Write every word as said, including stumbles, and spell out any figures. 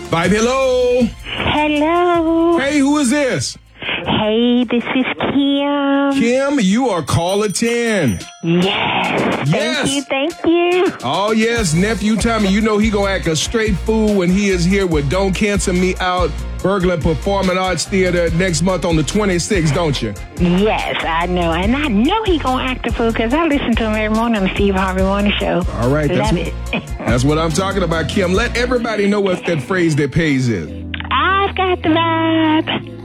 Vibe, hello. Hello. Hey, who is this? Hey, this is Kim. Kim, you are caller ten. Yes. Yes. Thank you, thank you. Oh, yes, nephew Tommy, you know he gonna act a straight fool when he is here with Don't Cancel Me Out, Berglund Performing Arts Theater next month on the twenty-sixth, don't you? Yes, I know. And I know he gonna act a fool because I listen to him every morning on the Steve Harvey Morning Show. All right. Love That's, it. that's what I'm talking about, Kim. Let everybody know what that phrase that pays is. I've got the vibe.